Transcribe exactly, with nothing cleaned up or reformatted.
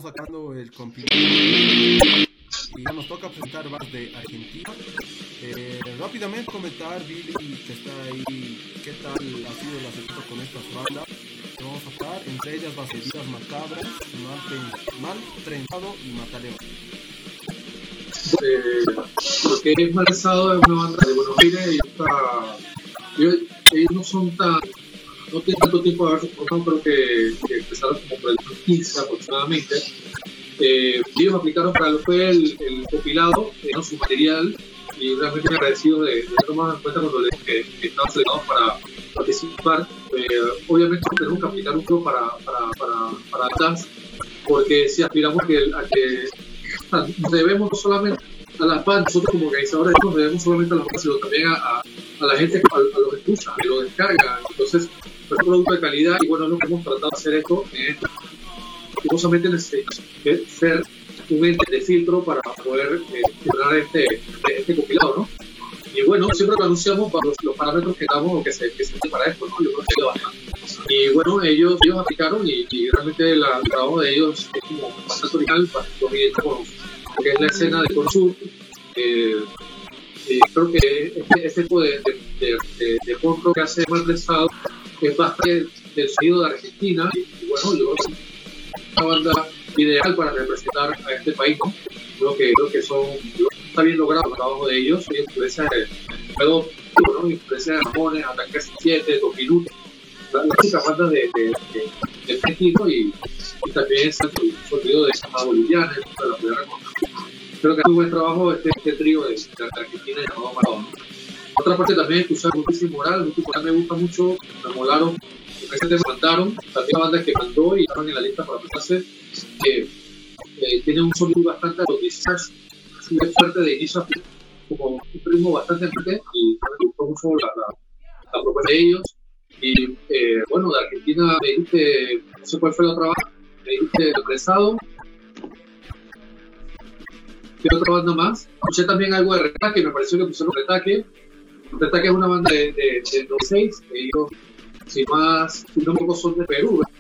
sacando el compilado y ya nos toca presentar bandas de Argentina. Eh, rápidamente comentar, Billy, que está ahí, qué tal ha sido el acercamiento con estas bandas que vamos a tocar, entre ellas Baterías Macabras, Mal, Mal Trenzado y Mataleo. Eh, lo que es Mal Trenzado es una banda de Buenos Aires y está, ellos, ellos no son tan, no tienen tanto tiempo de haberse formado, creo que, que empezaron como por el dos mil quince aproximadamente. Eh, ellos aplicaron para lo que fue el, el compilado, eh, no su material, y realmente me agradecido de, de tomar en cuenta cuando les dije que, que estaban seleccionados para participar. Eh, obviamente tenemos que aplicar un poco para, para, para, para atrás, porque si aspiramos a que, a que nos debemos no solamente a las bandas, nosotros como organizadores nos debemos solamente a las bandas, sino también a, a, a la gente, a, a los que escuchan, que lo descargan. Entonces, es un producto de calidad y bueno, no hemos tratado de hacer esto. Eh, Justamente necesitamos ser un ente de filtro para poder eh, generar este, este compilado, ¿no? Y bueno, siempre lo anunciamos para los, los parámetros que damos o que se que se para esto, ¿no? Yo creo que lo bastante. Y bueno, ellos, ellos aplicaron y, y realmente la, el trabajo de ellos es como bastante original, bastante evidente con lo que es la escena de Corsur. Eh, eh, creo que este, este tipo de, de, de, de, de punk rock que hace Mal Trenzado es bastante del sonido de Argentina y, y bueno, yo una banda ideal para representar a este país, ¿no? Creo que, creo que son, creo que está bien logrado el trabajo de ellos, y influencia de luego, ¿no? Influencia de Ramones, Ataque siete, Dos Minutos, las únicas bandas de, de, de, de México y, y también el sonido de San Bolivianes, de la primera cosa. Creo que es un buen trabajo este, este trío de, de Argentina llamado Maradona. Otra parte también es usar Multimoral, Multimoral me gusta mucho, me molaron. Ese tema mandaron, también la banda que mandó y estaban en la lista para presentarse, que eh, tiene un sonido bastante atomizado, así de fuerte de inicio a fin, como un ritmo bastante fuerte, y me gustó mucho la, la, la propuesta de ellos. Y eh, bueno, de Argentina me dijiste, no sé cuál fue la otra banda, me dijiste Apresado. ¿Qué otra banda más? Escuché también algo de Retaque, me pareció que pusieron Retaque. Retaque es una banda de, de, de noventa y seis, que ellos, si más, si no me equivoco, son de Perú, ¿eh?